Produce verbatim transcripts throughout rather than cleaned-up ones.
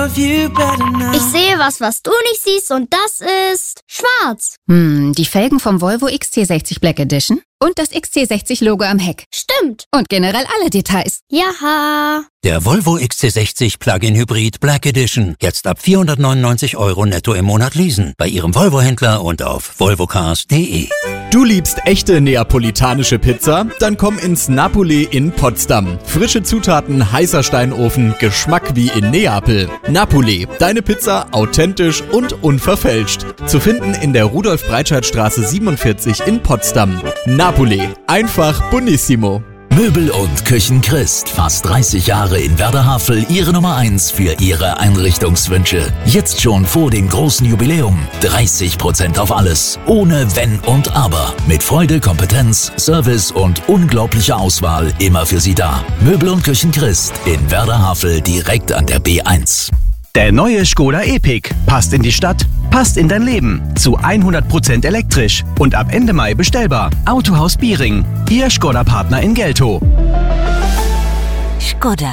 Ich sehe was, was du nicht siehst, und das ist schwarz. Hm, die Felgen vom Volvo X C sechzig Black Edition und das X C sechzig Logo am Heck. Stimmt. Und generell alle Details. Jaha. Der Volvo X C sechzig Plug-in Hybrid Black Edition. Jetzt ab vierhundertneunundneunzig Euro netto im Monat leasen. Bei Ihrem Volvo-Händler und auf volvocars punkt de. Du liebst echte neapolitanische Pizza? Dann komm ins Napoli in Potsdam. Frische Zutaten, heißer Steinofen, Geschmack wie in Neapel. Napoli, deine Pizza authentisch und unverfälscht. Zu finden in der Rudolf-Breitscheid-Straße siebenundvierzig in Potsdam. Napoli, einfach buonissimo. Möbel und Küchen Christ. Fast dreißig Jahre in Werderhavel, Ihre Nummer eins für Ihre Einrichtungswünsche. Jetzt schon vor dem großen Jubiläum. dreißig Prozent auf alles. Ohne Wenn und Aber. Mit Freude, Kompetenz, Service und unglaublicher Auswahl immer für Sie da. Möbel und Küchen Christ in Werderhavel direkt an der B eins. Der neue Škoda Epiq passt in die Stadt, passt in dein Leben. Zu hundert Prozent elektrisch und ab Ende Mai bestellbar. Autohaus Biering, Ihr Škoda-Partner in Geltow. Škoda.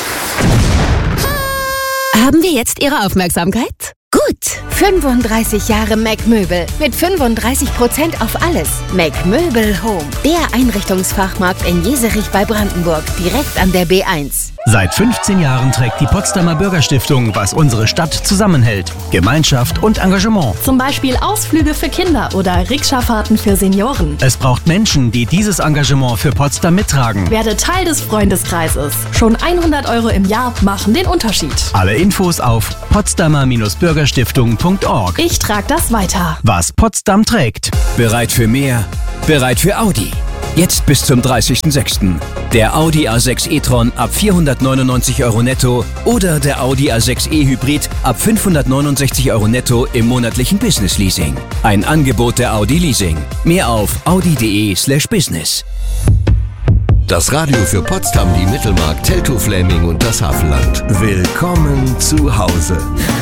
Haben wir jetzt Ihre Aufmerksamkeit? Gut, fünfunddreißig Jahre Mac Möbel mit fünfunddreißig Prozent auf alles. Mac Möbel Home, der Einrichtungsfachmarkt in Jeserich bei Brandenburg, direkt an der B eins. Seit fünfzehn Jahren trägt die Potsdamer Bürgerstiftung, was unsere Stadt zusammenhält. Gemeinschaft und Engagement. Zum Beispiel Ausflüge für Kinder oder Rikscha-Fahrten für Senioren. Es braucht Menschen, die dieses Engagement für Potsdam mittragen. Werde Teil des Freundeskreises. Schon hundert Euro im Jahr machen den Unterschied. Alle Infos auf potsdamer Bürgerstiftung punkt org. Ich trage das weiter. Was Potsdam trägt. Bereit für mehr? Bereit für Audi? Jetzt bis zum dreißigsten sechsten Der Audi A sechs e-tron ab vierhundertneunundneunzig Euro netto oder der Audi A sechs e Hybrid ab fünfhundertneunundsechzig Euro netto im monatlichen Business Leasing. Ein Angebot der Audi Leasing. Mehr auf audi punkt de slash business. Das Radio für Potsdam, die Mittelmark, Teltow-Fläming und das Havelland. Willkommen zu Hause.